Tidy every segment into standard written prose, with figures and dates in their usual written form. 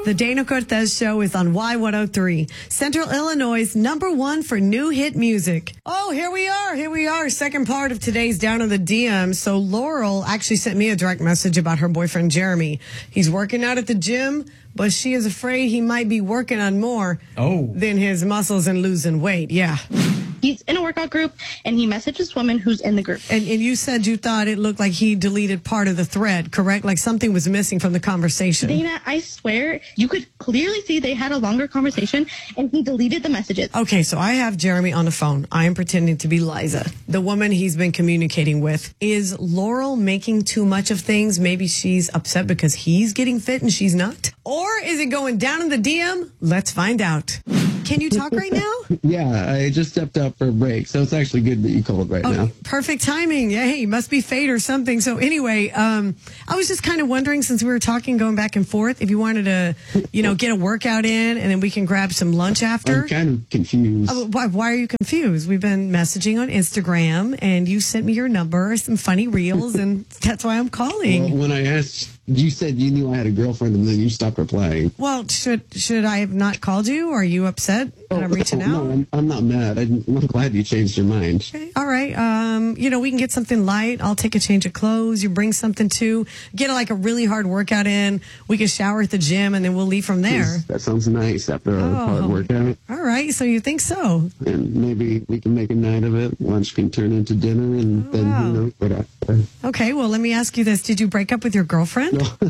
The Dana Cortez Show is on Y103, Central Illinois' #1 for new hit music. Oh, here we are. Second part of today's Down in the DM. So Laurel actually sent me a direct message about her boyfriend, Jeremy. He's working out at the gym, but she is afraid he might be working on more than his muscles and losing weight. Yeah. He's in a workout group, and he messaged this woman who's in the group. And you said you thought it looked like he deleted part of the thread, correct? Like something was missing from the conversation. Dana, I swear, you could clearly see they had a longer conversation, and he deleted the messages. Okay, so I have Jeremy on the phone. I am pretending to be Liza, the woman he's been communicating with. Is Laurel making too much of things? Maybe she's upset because he's getting fit and she's not? Or is it going down in the DM? Let's find out. Can you talk right now? Yeah, I just stepped out for a break, so it's actually good that you called right now. Perfect timing. Yeah, hey, must be fate or something. So anyway, I was just kind of wondering, since we were talking, going back and forth, if you wanted to, get a workout in and then we can grab some lunch after. I'm kind of confused. Why are you confused? We've been messaging on Instagram and you sent me your number, some funny reels, and that's why I'm calling. Well, when I asked, you said you knew I had a girlfriend and then you stopped replying. Well, should I have not called you? Are you upset that I'm reaching out? No, I'm not mad. I'm glad you changed your mind. Okay. All right. We can get something light. I'll take a change of clothes. You bring something too. Get a really hard workout in. We can shower at the gym and then we'll leave from there. That sounds nice after a hard workout. All right. So you think so? And maybe we can make a night of it. Lunch can turn into dinner and then who knows what after. Okay. Well, let me ask you this. Did you break up with your girlfriend?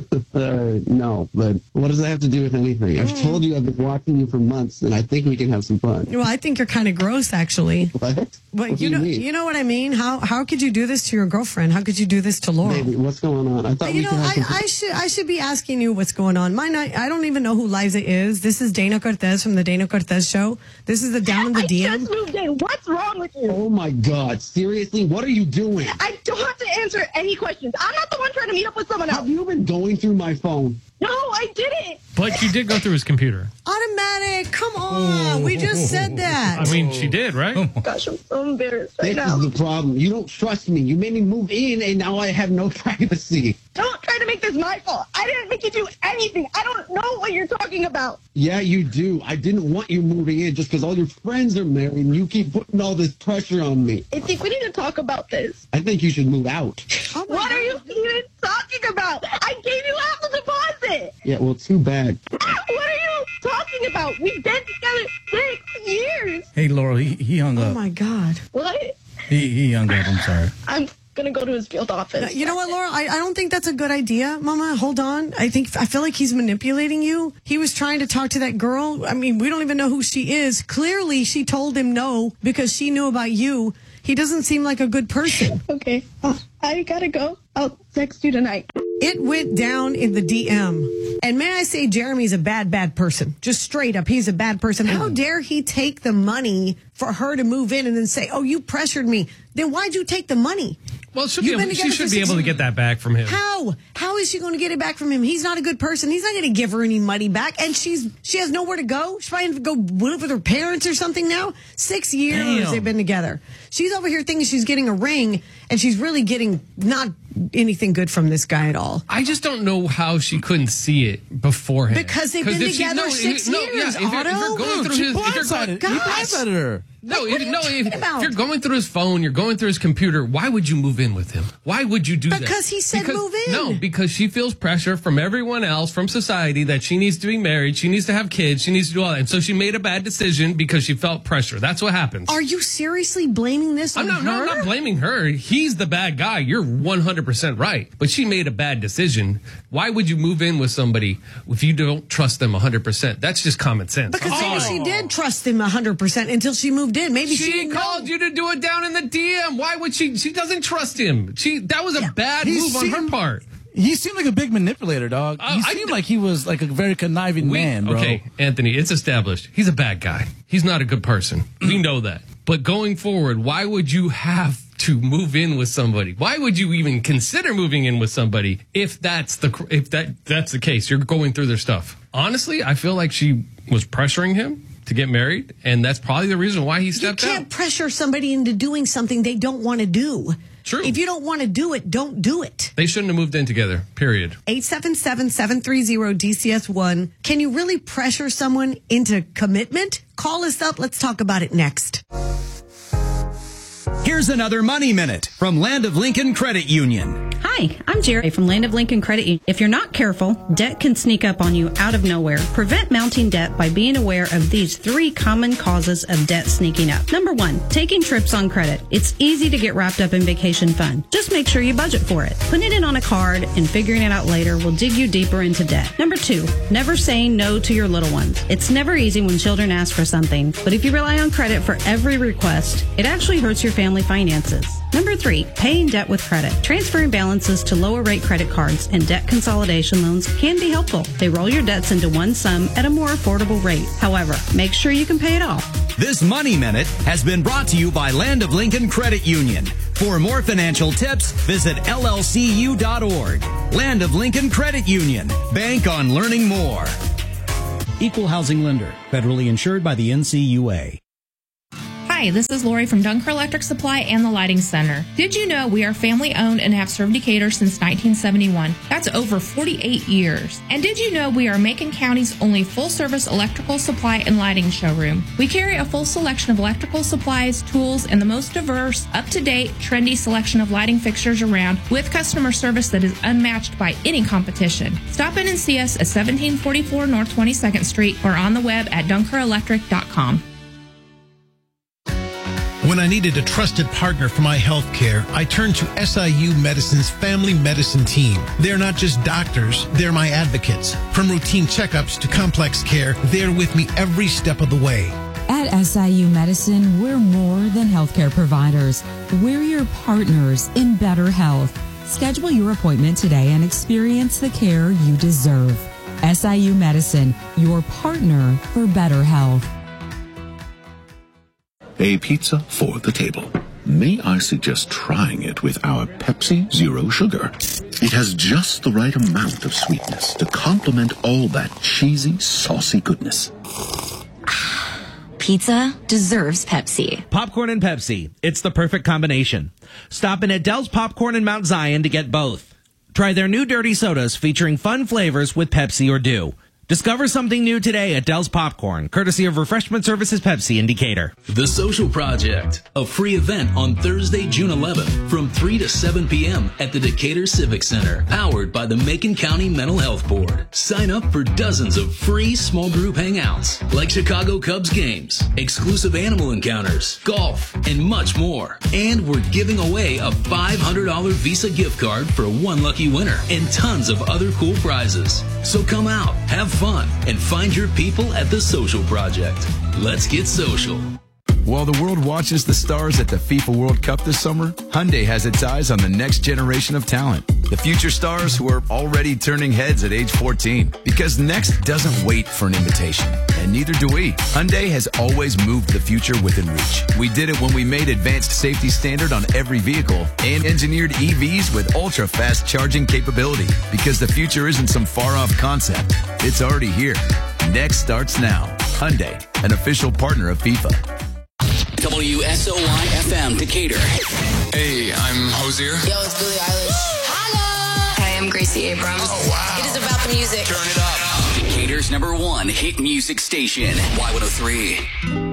No, but what does that have to do with anything? I've told you I've been watching you for months, and I think we can have some fun. Well, I think you're kind of gross, actually. What? But you know what I mean? How could you do this to your girlfriend? How could you do this to Laurel? Baby, what's going on? I thought I should be asking you what's going on. I don't even know who Liza is. This is Dana Cortez from the Dana Cortez Show. This is the Down in the DM. I just moved in. What's wrong with you? Oh my God! Seriously, what are you doing? I don't have to answer any questions. I'm not the one trying to meet up with someone else. Have you been going through my phone? No, I didn't. But you did go through his computer. Automatic. Come on. We just said that. I mean, she did, right? Gosh, I'm so embarrassed right This now. is the problem. You don't trust me. You made me move in, and now I have no privacy. Don't try to make this my fault. I didn't make you do anything. I don't know what you're talking about. Yeah, you do. I didn't want you moving in just because all your friends are married, and you keep putting all this pressure on me. I think we need to talk about this. I think you should move out. What are you even talking about? I gave you half the deposit. Yeah, well, too bad. What are you talking about? We've been together 6 years. Hey, Laurel, he hung up. Oh, my God. What? He hung up. I'm sorry. I'm going to go to his field office. You know what, Laura? I don't think that's a good idea, Mama. Hold on. I feel like he's manipulating you. He was trying to talk to that girl. I mean, we don't even know who she is. Clearly, she told him no because she knew about you. He doesn't seem like a good person. Okay. I got to go. I'll text you tonight. It went down in the DM. And may I say, Jeremy's a bad person. Just straight up, he's a bad person. How dare he take the money for her to move in and then say, oh, you pressured me. Then why'd you take the money? Well, she should be able to get that back from him. How? How is she going to get it back from him? He's not a good person. He's not going to give her any money back. And she has nowhere to go. She's probably going to go live with her parents or something now. 6 years they've been together. She's over here thinking she's getting a ring, and she's really getting not anything good from this guy at all. I just don't know how she couldn't see it beforehand. Because they've been together 6 years, If you're going through his... He blindsided her. If you're going through his phone, you're going through his computer, why would you move in with him? Why would you do that? Because he said move in. No, because she feels pressure from everyone else, from society, that she needs to be married, she needs to have kids, she needs to do all that. And so she made a bad decision because she felt pressure. That's what happens. Are you seriously blaming this on her? No, I'm not blaming her. He's the bad guy. You're 100% right. But she made a bad decision. Why would you move in with somebody if you don't trust them 100%? That's just common sense. Because maybe she did trust him 100% until she moved in. Maybe she called you to do it down in the DM. Why would she? She doesn't trust him. That was a bad move on her part. He seemed like a big manipulator, dog. He seemed like he was like a very conniving man, bro. Okay, Anthony, it's established. He's a bad guy. He's not a good person. We know that. But going forward, why would you have to move in with somebody? Why would you even consider moving in with somebody if that's the case? You're going through their stuff. Honestly, I feel like she was pressuring him to get married, and that's probably the reason why he stepped out. You can't pressure somebody into doing something they don't want to do. True. If you don't want to do it, don't do it. They shouldn't have moved in together, period. 877-730-DCS1. Can you really pressure someone into commitment? Call us up. Let's talk about it next. Here's another Money Minute from Land of Lincoln Credit Union. Hi, I'm Jerry from Land of Lincoln Credit Union. If you're not careful, debt can sneak up on you out of nowhere. Prevent mounting debt by being aware of these 3 common causes of debt sneaking up. Number 1, taking trips on credit. It's easy to get wrapped up in vacation fun. Just make sure you budget for it. Putting it on a card and figuring it out later will dig you deeper into debt. Number 2, never saying no to your little ones. It's never easy when children ask for something, but if you rely on credit for every request, it actually hurts your family finances. Number 3, paying debt with credit. Transferring balances to lower rate credit cards and debt consolidation loans can be helpful. They roll your debts into one sum at a more affordable rate. However, make sure you can pay it off. This Money Minute has been brought to you by Land of Lincoln Credit Union. For more financial tips, visit llcu.org. Land of Lincoln Credit Union. Bank on learning more. Equal housing lender. Federally insured by the NCUA. Hi, this is Lori from Dunker Electric Supply and the Lighting Center. Did you know we are family owned and have served Decatur since 1971? That's over 48 years. And did you know we are Macon County's only full-service electrical supply and lighting showroom? We carry a full selection of electrical supplies, tools, and the most diverse, up-to-date, trendy selection of lighting fixtures around with customer service that is unmatched by any competition. Stop in and see us at 1744 North 22nd Street or on the web at dunkerelectric.com. When I needed a trusted partner for my health care, I turned to SIU Medicine's family medicine team. They're not just doctors, they're my advocates. From routine checkups to complex care, they're with me every step of the way. At SIU Medicine, we're more than healthcare providers. We're your partners in better health. Schedule your appointment today and experience the care you deserve. SIU Medicine, your partner for better health. A pizza for the table. May I suggest trying it with our Pepsi Zero Sugar? It has just the right amount of sweetness to complement all that cheesy, saucy goodness. Pizza deserves Pepsi. Popcorn and Pepsi. It's the perfect combination. Stop in at Dell's Popcorn in Mount Zion to get both. Try their new dirty sodas featuring fun flavors with Pepsi or Dew. Discover something new today at Dell's Popcorn, courtesy of Refreshment Services Pepsi in Decatur. The Social Project, a free event on Thursday, June 11th from 3 to 7 p.m. at the Decatur Civic Center, powered by the Macon County Mental Health Board. Sign up for dozens of free small group hangouts, like Chicago Cubs games, exclusive animal encounters, golf, and much more. And we're giving away a $500 Visa gift card for one lucky winner and tons of other cool prizes. So come out, have fun, and find your people at the Social Project. Let's get social. While the world watches the stars at the FIFA World Cup this summer, Hyundai has its eyes on the next generation of talent. The future stars who are already turning heads at age 14. Because next doesn't wait for an invitation. And neither do we. Hyundai has always moved the future within reach. We did it when we made advanced safety standard on every vehicle and engineered EVs with ultra-fast charging capability. Because the future isn't some far-off concept. It's already here. Next starts now. Hyundai, an official partner of FIFA. WSOY-FM Decatur. Hey, I'm Hosier. Yo, it's Billie Eilish. Holla! Hey, I'm Gracie Abrams. Oh, wow. It is about the music. Turn it up. Decatur's #1 hit music station, Y103.